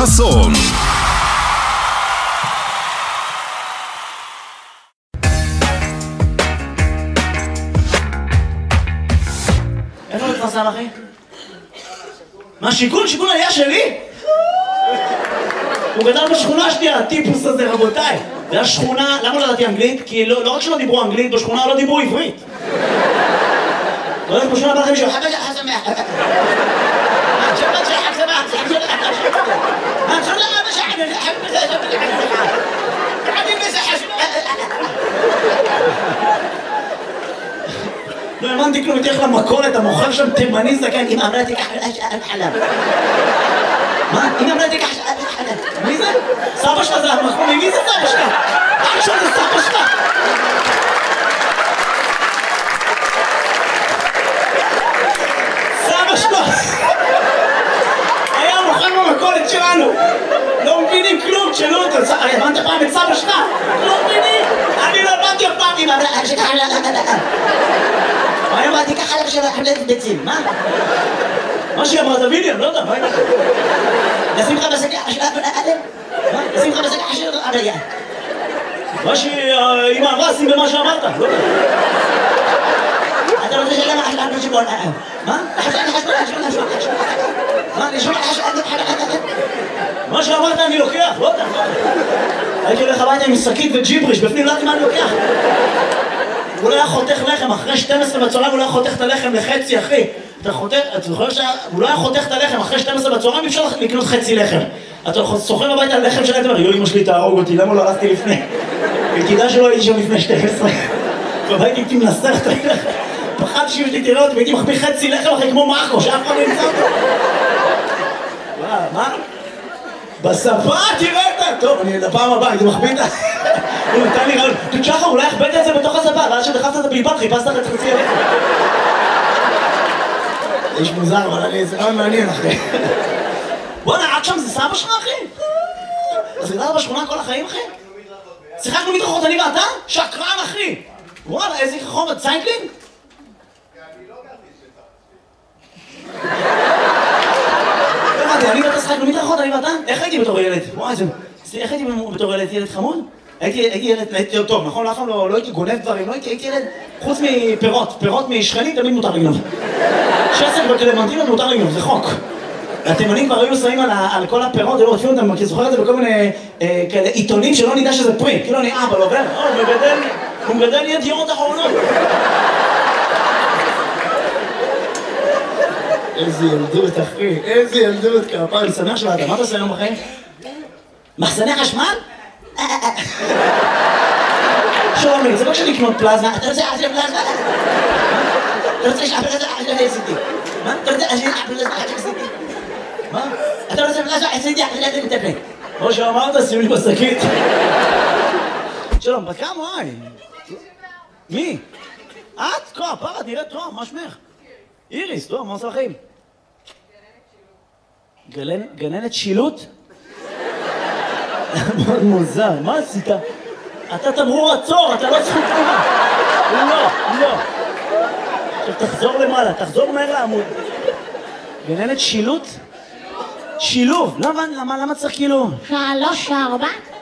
חסון. איפה מתפרסם אחי? מה שיכון? שיכון היה שלי? הוא גדל בשכונה שלי, הטיפוס הזה, רבותיי. זה היה שכונה, למה לא ידעתי אנגלית? כי לא רק שלא דיברו אנגלית, בשכונה לא דיברו עברית. לא יודעת, בשכונה בא לכם מישהו, חבא שחק שמח. שבת שחק שמח, שחק שמח. לא האמנתי כלום, תלך למכולת, המוכר שם תימני זקן, אמא אמרה תיקח חלב. מה? אמא אמרה תיקח חלב. מי זה? סבא שלך זה המחמומי, מי זה סבא שלך? אח שלך זה סבא שלך. סבא שלך היה מוכר במכולת שלנו. לא מבינים כלום, תשאלו אותו. הבנת פעם את סבא שלך? לא מבינים. אני לא הבנתי אף פעם. אמא אמרה תיקח חלב. מה אמרתי ככה לך של חלב ביצים, מה? מה שהיא אמרת ויליאם, לא יודע, מה אמרת? לשים לך בשקע של אדם? מה? לשים לך בשקע של אדם? מה שאמא אמרה, שים במה שאמרת, לא יודע. אתה רוצה שלמה אחלה אדם שבו אדם? מה? מה? לשמוע מה שאמרת אני לוקח, לא יודע. הייתי הולך הביתה עם שקית וג'יבריש, בפנים לא יודעת מה אני לוקח. הוא לא היה חותך לחם, אחרי 12 בצהריים הוא לא היה חותך את הלחם לחצי, אחי. אתה חותך, אתה זוכר שהוא לא היה חותך את הלחם, אחרי 12 בצהריים אי אפשר לקנות חצי לחם. אתה סוחר הביתה על לחם שלהם, אתה אומר, יואי, אמא שלי תהרוג אותי, למה לא הלכתי לפני? וכדאי שלא הייתי שם לפני 12. והייתי איתי מנסח את הלחם. פחדתי שאם שלי תראה אותי, והייתי מחביא חצי לחם אחרי כמו מרקו, שאף פעם לא ימצא אותו. מה? בספה תראה אותה! טוב, אני לפעם הבאה, הייתי מחביא את ה... הוא נתן לי רעיון, תשחר, אולי הכבדת את זה בתוך הספה, ואז שדחפת את הבלבד, חיפשת לך את חצי הלחם. זה איש מוזר, אבל זה רעיון מעניין, אחי. בוא'נה, עד שם זה סבא שלך, אחי? אז גדלת בשכונה כל החיים, אחי? שיחקנו מדרכות, אני ואתה? שקרן, אחי! וואלה, איזה חומר, ציינקלינג? אני לא גרתי שצריך. אני ואתה שיחקנו מדרכות, אני ואתה? איך הייתי בתור ילד? וואי, איך הייתי בתור ילד חמוד? הייתי ילד טוב, נכון? לאף פעם לא הייתי גונב דברים, הייתי ילד חוץ מפירות, פירות משכנים תמיד מותר לגנוב. שסק וקלמנטינות מותר לגנוב, זה חוק. התימנים כבר היו שמים על כל הפירות, היו רודפים אותם, כי זוכר את זה בכל מיני כאלה עיתונים שלא נדע שזה פרי, כאילו אני אבא, לא עובר, הוא מגדל ידיעות אחרונות. איזה ילדות, אחי, איזה ילדות, כפרה, אני שמח שבאת, מה אתה עושה היום בחיים? מחסני חשמל? שומי, זה לא כשאני לקנות פלזמה, אתה רוצה לעשות פלזמה? אתה רוצה לשאול פלזמה? אני עשיתי. מה? אתה רוצה לשאול פלזמה? אני עשיתי. מה? אתה רוצה פלזמה? עשיתי, אני מטפל. כמו שאמרת, שימי בשקית. שלום, בקם וואי. מי? את? כה, פרה, נראית טוב, מה שמך? איריס, טוב, מה עושה לכם? גננת שילוט? מאוד מוזר, מה עשית? אתה תמרור עצור, אתה לא זכות תנועה. לא. עכשיו תחזור למעלה, תחזור מהר לעמוד. גננת שילוט? שילוב. למה צריך כאילו? 3, 4